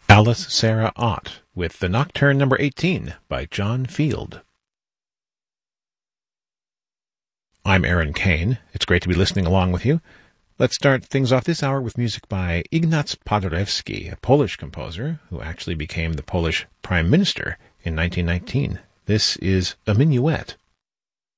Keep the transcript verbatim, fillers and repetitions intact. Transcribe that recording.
Alice Sarah Ott with the Nocturne number eighteen by John Field. I'm Aaron Kane. It's great to be listening along with you. Let's start things off this hour with music by Ignaz Paderewski, a Polish composer who actually became the Polish Prime Minister in nineteen nineteen. This is a minuet.